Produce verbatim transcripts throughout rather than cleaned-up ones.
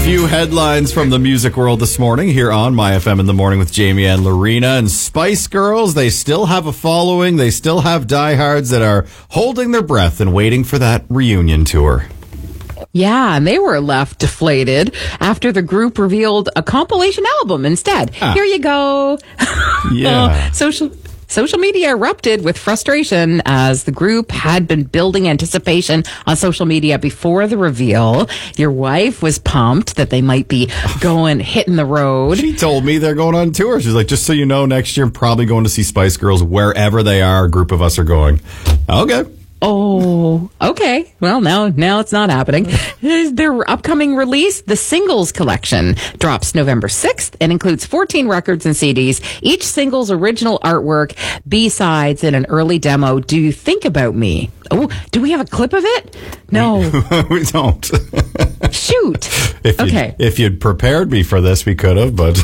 few headlines from the music world this morning here on My F M in the Morning with Jamie and Lorena. And Spice Girls, they still have a following. They still have diehards that are holding their breath and waiting for that reunion tour. Yeah, and they were left deflated after the group revealed a compilation album instead. Ah. Here you go. Yeah. uh, social... Social media erupted with frustration as the group had been building anticipation on social media before the reveal. Your wife was pumped that they might be going, hitting the road. She told me they're going on tour. She's like, just so you know, next year I'm probably going to see Spice Girls wherever they are. A group of us are going. Okay. Oh, okay. Well, now, now it's not happening. Their upcoming release, the Singles Collection, drops November sixth and includes fourteen records and C Ds. Each single's original artwork, B-sides, and an early demo. Do you think about me? Oh, do we have a clip of it? No. We don't. Shoot. If okay. You'd, if you'd prepared me for this, we could have, but...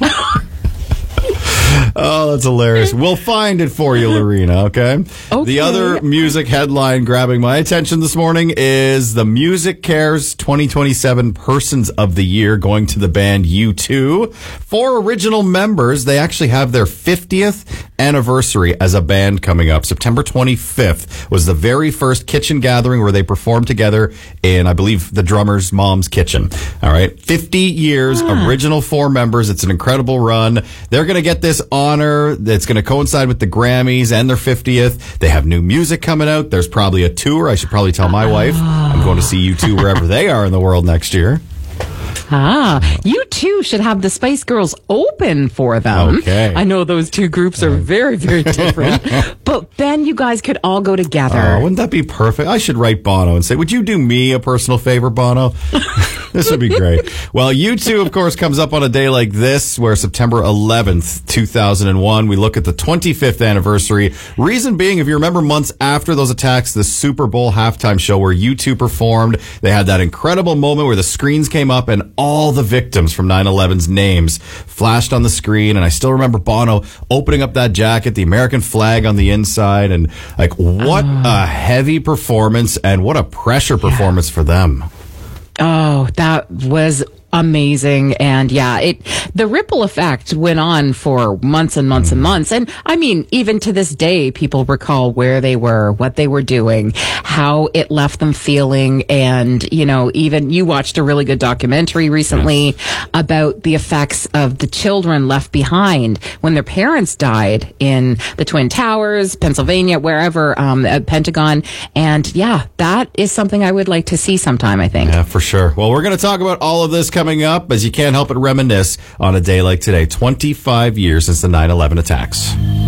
Oh, that's hilarious. We'll find it for you, Lorena, okay? Okay. The other music headline grabbing my attention this morning is the Music Cares twenty twenty-seven Persons of the Year going to the band U two. Four original members, they actually have their fiftieth anniversary as a band coming up. September twenty-fifth was the very first kitchen gathering where they performed together in, I believe, the drummer's mom's kitchen. All right. fifty years, ah. original four members. It's an incredible run. They're going to get this honor that's going to coincide with the Grammys and their fiftieth. They have new music coming out. There's probably a tour. I should probably tell my wife I'm going to see U two wherever they are in the world next year. Ah, you too should have the Spice Girls open for them. Okay. I know those two groups are very, very different, but then you guys could all go together. Oh, wouldn't that be perfect? I should write Bono and say, would you do me a personal favor, Bono? This would be great. Well, U two, of course, comes up on a day like this, where September eleventh, two thousand one, we look at the twenty-fifth anniversary. Reason being, if you remember months after those attacks, the Super Bowl halftime show where U two performed, they had that incredible moment where the screens came up and all the victims from nine eleven's names flashed on the screen. And I still remember Bono opening up that jacket, the American flag on the inside. And like, what uh, a heavy performance and what a pressure yeah. performance for them. Oh, that was amazing. And yeah, it the ripple effect went on for months and months and months. And I mean, even to this day, people recall where they were, what they were doing, how it left them feeling. And, you know, even you watched a really good documentary recently about the effects of the children left behind when their parents died in the Twin Towers, Pennsylvania, wherever, um, at Pentagon. And yeah, that is something I would like to see sometime, I think. Yeah, for sure. Well, we're going to talk about all of this coming up, as you can't help but reminisce on a day like today, twenty-five years since the nine eleven attacks.